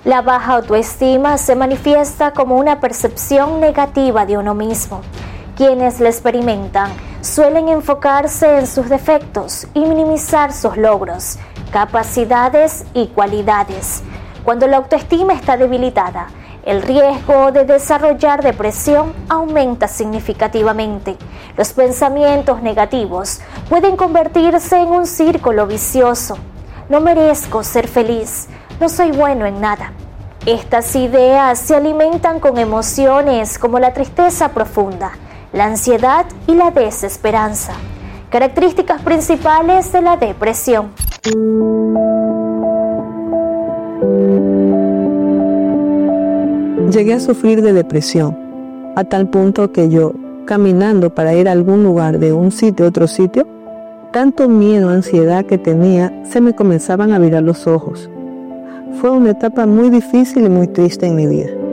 La baja autoestima se manifiesta como una percepción negativa de uno mismo. Quienes la experimentan suelen enfocarse en sus defectos y minimizar sus logros, capacidades y cualidades. Cuando la autoestima está debilitada, el riesgo de desarrollar depresión aumenta significativamente. Los pensamientos negativos pueden convertirse en un círculo vicioso. No merezco ser feliz, no soy bueno en nada. Estas ideas se alimentan con emociones como la tristeza profunda, la ansiedad y la desesperanza, características principales de la depresión. Llegué a sufrir de depresión, a tal punto que yo, caminando para ir a algún lugar de un sitio a otro sitio, tanto miedo, ansiedad que tenía, se me comenzaban a virar los ojos. Fue una etapa muy difícil y muy triste en mi vida.